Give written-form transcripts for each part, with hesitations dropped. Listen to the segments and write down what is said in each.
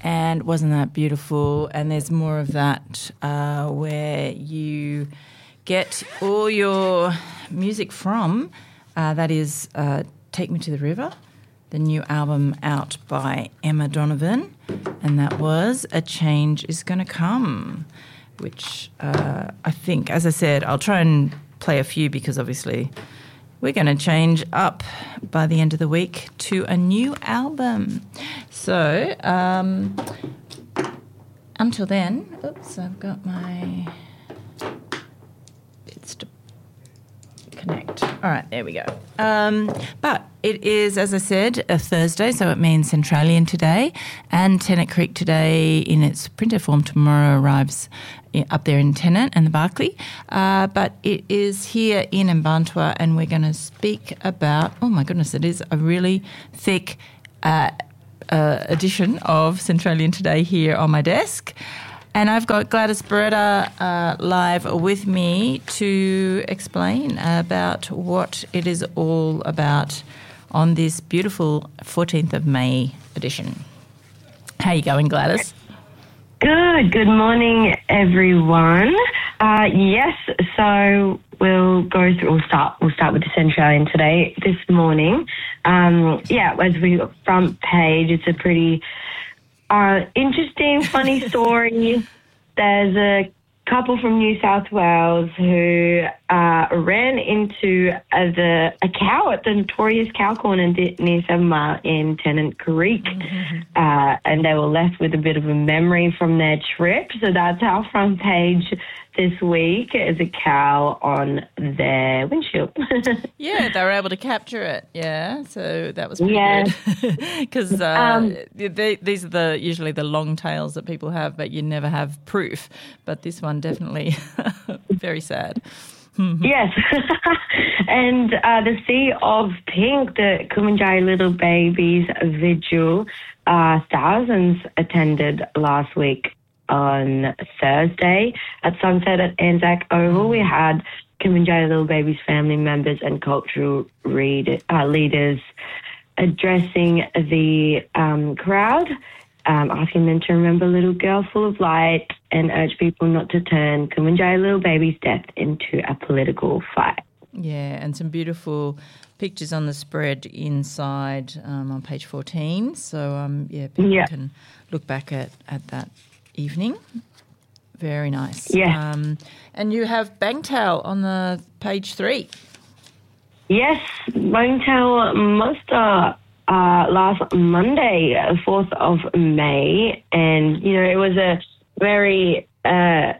And wasn't that beautiful? And there's more of that where you get all your music from. That is Take Me to the River, the new album out by Emma Donovan. And that was A Change Is Gonna Come, which I think, as I said, I'll try and play a few because obviously we're going to change up by the end of the week to a new album. So until then, oops, I've got my bits to connect. All right, there we go. But it is, as I said, a Thursday, so it means Centralian today, and Tennant Creek today in its printed form tomorrow arrives up there in Tennant and the Barkly. But it is here in Mbantua, and we're going to speak about, oh my goodness, it is a really thick edition of Centralian today here on my desk. And I've got Gladys Beretta live with me to explain about what it is all about on this beautiful 14th of May edition. How you going, Gladys? Good morning, everyone. Yes, so we'll go through. We'll start with the Centralian today. This morning, as we front page, it's a pretty interesting, funny story. There's a couple from New South Wales who ran into a cow at the notorious cow corner near 7 Mile in Tennant Creek, and they were left with a bit of a memory from their trip. So that's our front page this week, is a cow on their windshield. Yeah, they were able to capture it. Yeah, so that was pretty good. Because these are usually the long tails that people have, but you never have proof. But this one definitely very sad. Yes. And the Sea of Pink, the Kumanjai Little Babies Vigil, thousands attended last week on Thursday at sunset at Anzac Oval. We had Kumanjai Little Babies family members and cultural leaders addressing the crowd, asking them to remember Little Girl Full of Light and urge people not to turn Kumanjai Little Baby's death into a political fight. Yeah, and some beautiful pictures on the spread inside on page 14. So, people can look back at that evening. Very nice. Yeah. And you have Bangtail on the page 3. Yes, Bangtail muster last Monday, 4th of May, and, it was a very sad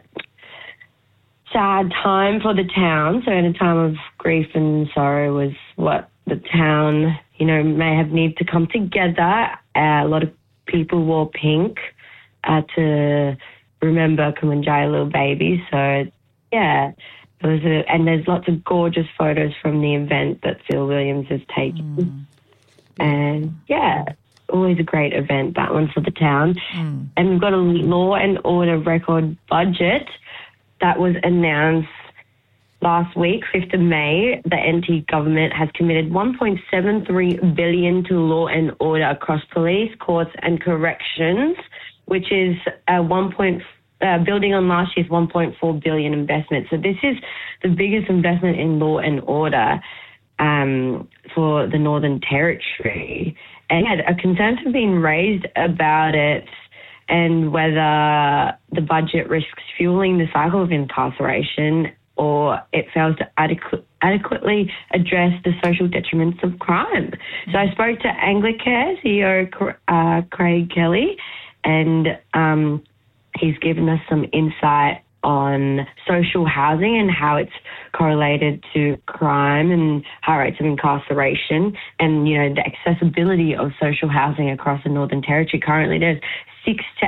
time for the town. So in a time of grief and sorrow was what the town, may have needed to come together. A lot of people wore pink to remember Kumanjai Little Baby. So, it was and there's lots of gorgeous photos from the event that Phil Williams has taken. And, always a great event, that one for the town. And we've got a law and order record budget that was announced last week, 5th of May. The NT government has committed $1.73 billion to law and order across police, courts and corrections, which is building on last year's $1.4 billion investment. So this is the biggest investment in law and order for the Northern Territory. And concerns have been raised about it and whether the budget risks fueling the cycle of incarceration or it fails to adequately address the social detriments of crime. So I spoke to Anglicare CEO Craig Kelly, and he's given us some insight on social housing and how it's correlated to crime and high rates of incarceration and, the accessibility of social housing across the Northern Territory. Currently, there's 6 to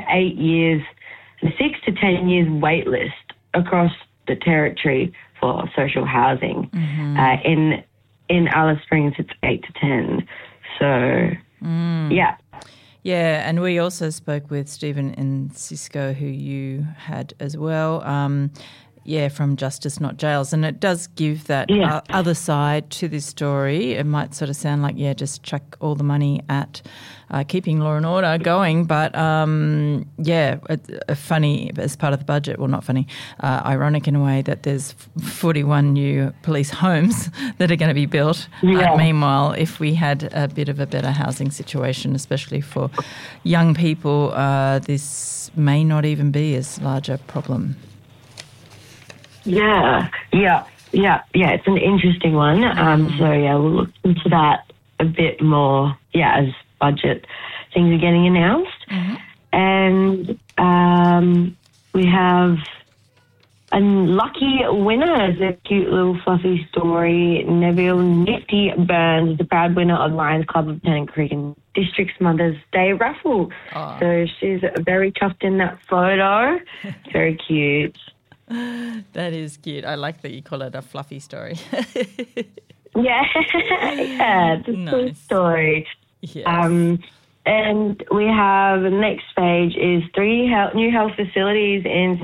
10 years wait list across the territory for social housing. In Alice Springs, it's 8 to 10. So, Yeah, and we also spoke with Stephen and Cisco, who you had as well. from justice, not jails. And it does give that other side to this story. It might sort of sound like, just chuck all the money at keeping law and order going. But, funny as part of the budget, well, not funny, ironic in a way that there's 41 new police homes that are going to be built. Meanwhile, if we had a bit of a better housing situation, especially for young people, this may not even be as large a problem. Yeah. It's an interesting one. We'll look into that a bit more. As budget things are getting announced, and we have a lucky winner. It's a cute little fluffy story. Neville Nifty Burns is the proud winner of Lions Club of Tennant Creek and District's Mother's Day raffle. So she's very chuffed in that photo. Very cute. That is cute. I like that you call it a fluffy story. It's a sweet story. Yes. And we have the next page is 3 new health facilities in